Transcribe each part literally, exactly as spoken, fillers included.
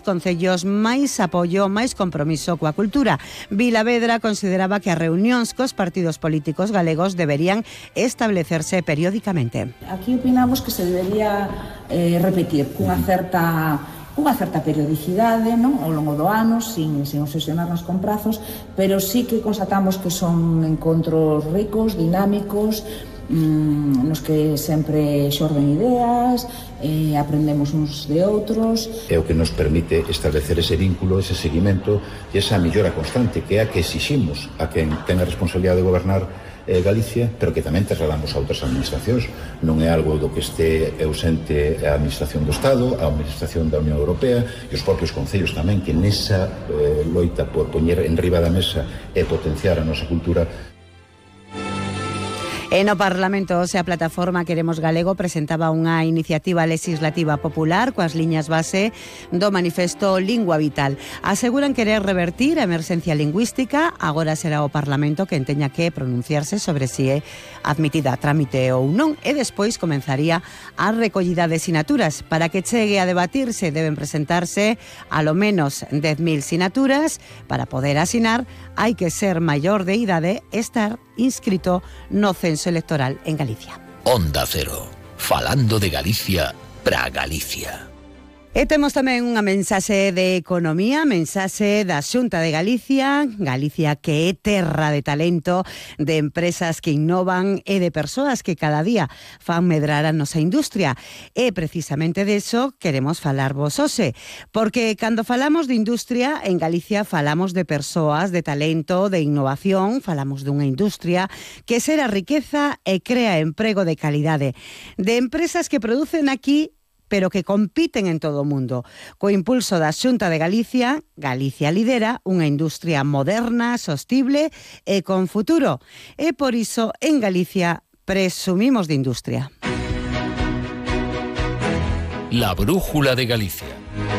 concellos máis apoio, máis compromiso coa cultura. Vilavedra consideraba que as reunións cos partidos políticos galegos deberían establecerse periódicamente. Aquí opinamos que se debería eh, repetir cunha certa unha certa periodicidade, non, ao longo do ano, sin, sin obsesionarnos con prazos, pero sí que constatamos que son encontros ricos, dinámicos, mmm, nos que sempre xorden ideas, eh, aprendemos uns de outros. É o que nos permite establecer ese vínculo, ese seguimento e esa mellora constante, que é a que exiximos a quen ten a responsabilidade de gobernar Galicia, pero que tamén trasladamos a outras administracións. Non é algo do que este ausente a administración do Estado, a administración da Unión Europea e os propios concellos tamén, que nesa eh, loita por poñer en riba da mesa e potenciar a nosa cultura. E no Parlamento, a plataforma Queremos Galego presentaba unha iniciativa legislativa popular coas liñas base do manifesto Lingua Vital. Aseguran querer revertir a emerxencia lingüística, agora será o Parlamento quen teña que pronunciarse sobre si é admitida a trámite ou non, e despois comenzaría a recollida de sinaturas. Para que chegue a debatirse deben presentarse alo menos dez mil sinaturas. Para poder asinar hai que ser maior de idade e estar inscrito no censo electoral en Galicia. Onda Cero, falando de Galicia para Galicia. E temos tamén unha mensaxe de economía, mensaxe da Xunta de Galicia, Galicia que é terra de talento, de empresas que innovan e de persoas que cada día fan medrar a nosa industria. E precisamente deso queremos falarvos hoxe, porque cando falamos de industria, en Galicia falamos de persoas, de talento, de innovación, falamos dunha industria que xera riqueza e crea emprego de calidade, de empresas que producen aquí pero que compiten en todo o mundo. Co impulso da Xunta de Galicia, Galicia lidera unha industria moderna, sostible e con futuro. E por iso, en Galicia, presumimos de industria. La brújula de Galicia.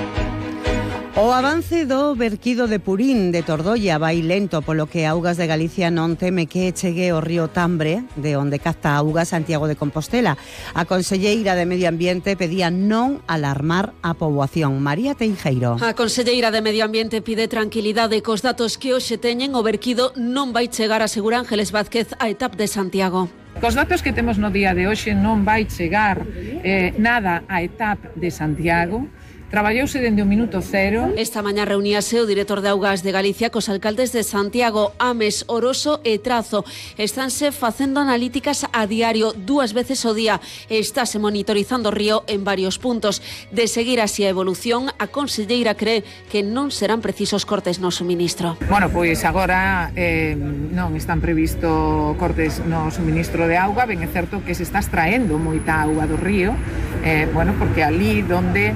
O avance do verquido de Purín de Tordolla vai lento, polo que Augas de Galicia non teme que chegue o río Tambre, de onde capta auga Santiago de Compostela. A conselleira de Medio Ambiente pedía non alarmar a poboación. María Teijeiro. A conselleira de Medio Ambiente pide tranquilidade cos datos que hoxe teñen. O verquido non vai chegar, asegura Ángeles Vázquez, a etapa de Santiago. Cos datos que temos no día de hoxe non vai chegar eh, nada a etapa de Santiago. Traballouse dende o minuto cero. Esta mañá reuníase o director de Augas de Galicia cos alcaldes de Santiago, Ames, Oroso e Trazo. Estánse facendo analíticas a diario, dúas veces ao día, e estáse monitorizando o río en varios puntos. De seguir así a evolución, a conselleira cree que non serán precisos cortes no suministro. Bueno, pois agora eh, non están previsto cortes no suministro de auga. Ben é certo que se está extraendo moita auga do río, eh, bueno, porque ali donde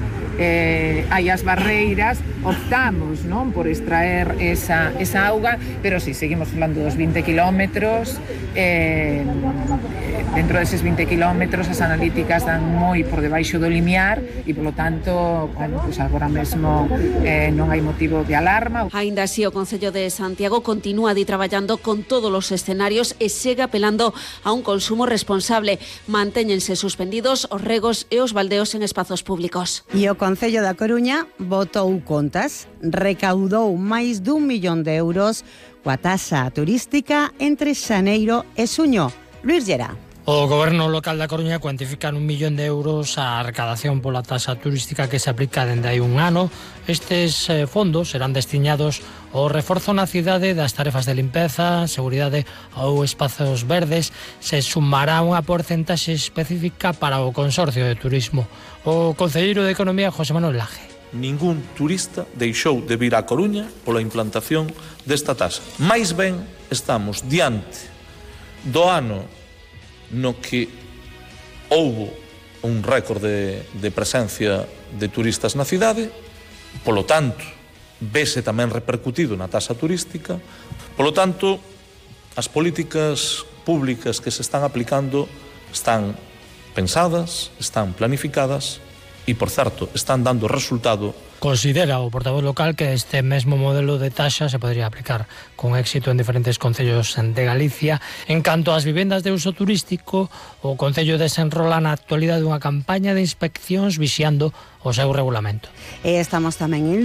Eh, hai as barreiras, optamos, non, por extraer esa, esa auga, pero si sí, seguimos falando dos vinte kilómetros, eh, dentro deses vinte kilómetros as analíticas dan moi por debaixo do limiar e, polo tanto, bueno, pues agora mesmo eh, non hai motivo de alarma. Ainda así, o Concello de Santiago continúa di traballando con todos os escenarios e segue apelando a un consumo responsable. Mantéñense suspendidos os regos e os baldeos en espazos públicos. E o Concello da Coruña botou contas, recaudou máis dun millón de euros coa taxa turística entre xaneiro e xuño. Luís Llera. O Goberno local da Coruña cuantifica nun millón de euros a recadación pola taxa turística que se aplica dende hai un ano. Estes eh, fondos serán destinados ao reforzo na cidade das tarefas de limpeza, seguridade ou espazos verdes. Se sumará unha porcentaxe específica para o Consorcio de Turismo. O concelleiro de Economía, José Manuel Laje. Ningún turista deixou de vir á Coruña pola implantación desta taxa. Mais ben, estamos diante do ano no que houbo un récord de, de presencia de turistas na cidade, polo tanto, vese tamén repercutido na taxa turística, polo tanto, as políticas públicas que se están aplicando están pensadas, están planificadas e, por certo, están dando resultado. Considera o portavoz local que este mesmo modelo de taxa se podría aplicar con éxito en diferentes concellos de Galicia. En canto ás vivendas de uso turístico, o Concello desenrola na actualidade unha campaña de inspeccións vixiando o seu regulamento. E estamos tamén en